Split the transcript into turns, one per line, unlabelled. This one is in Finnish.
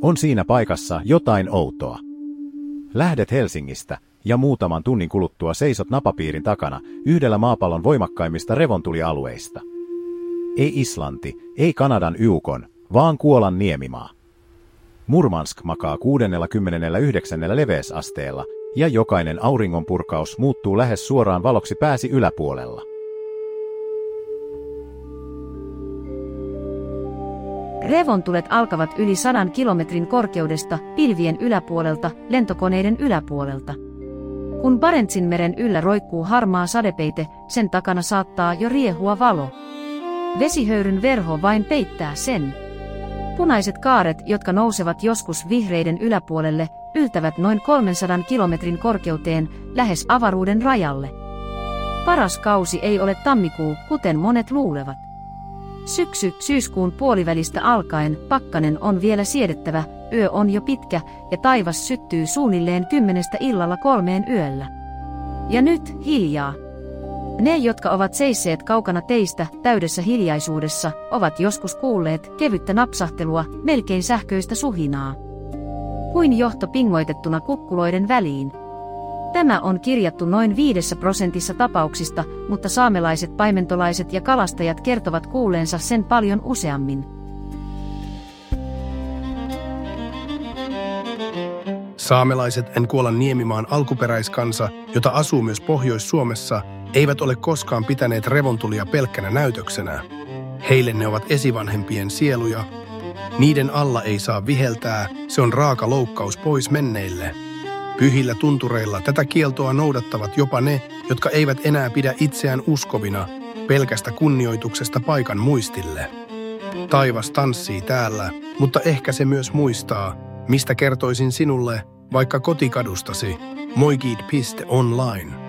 On siinä paikassa jotain outoa. Lähdet Helsingistä ja muutaman tunnin kuluttua seisot napapiirin takana yhdellä maapallon voimakkaimmista revontulialueista. Ei Islanti, ei Kanadan Yukon, vaan Kuolan niemimaa. Murmansk makaa 69. leveysasteella ja jokainen auringonpurkaus muuttuu lähes suoraan valoksi pääsi yläpuolella.
Revontulet alkavat yli 100 kilometrin korkeudesta, pilvien yläpuolelta, lentokoneiden yläpuolelta. Kun Barentsinmeren yllä roikkuu harmaa sadepeite, sen takana saattaa jo riehua valo. Vesihöyryn verho vain peittää sen. Punaiset kaaret, jotka nousevat joskus vihreiden yläpuolelle, yltävät noin 300 kilometrin korkeuteen, lähes avaruuden rajalle. Paras kausi ei ole tammikuu, kuten monet luulevat. Syyskuun puolivälistä alkaen pakkanen on vielä siedettävä, yö on jo pitkä ja taivas syttyy suunnilleen 10 illalla 3 yöllä. Ja nyt hiljaa. Ne, jotka ovat seisseet kaukana teistä täydessä hiljaisuudessa, ovat joskus kuulleet kevyttä napsahtelua, melkein sähköistä suhinaa. Kuin johto pingoitettuna kukkuloiden väliin. Tämä on kirjattu noin 5% tapauksista, mutta saamelaiset paimentolaiset ja kalastajat kertovat kuulleensa sen paljon useammin.
Saamelaiset Kuolan niemimaan alkuperäiskansa, jota asuu myös Pohjois-Suomessa, eivät ole koskaan pitäneet revontulia pelkkänä näytöksenä. Heille ne ovat esivanhempien sieluja. Niiden alla ei saa viheltää, se on raaka loukkaus pois menneille. Pyhillä tuntureilla tätä kieltoa noudattavat jopa ne, jotka eivät enää pidä itseään uskovina, pelkästä kunnioituksesta paikan muistille. Taivas tanssii täällä, mutta ehkä se myös muistaa, mistä kertoisin sinulle, vaikka kotikadustasi, moigid.online.